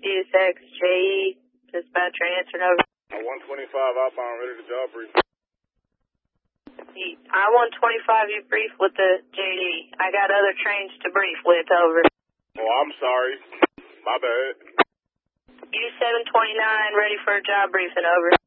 Deus Ex, JE, dispatcher answered over. I-125 outbound, ready to job brief. I-125, you brief with the JD. I got other trains to brief with, over. Oh, I'm sorry. My bad. U-729, ready for a job briefing, over.